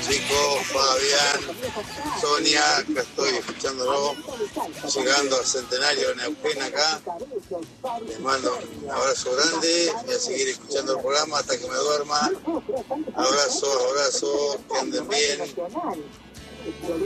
chicos, Fabián, Sonia, acá estoy escuchándolo, llegando al centenario de Neuquén acá. Les mando un abrazo grande, voy a seguir escuchando el programa hasta que me duerma. Abrazo, que anden bien.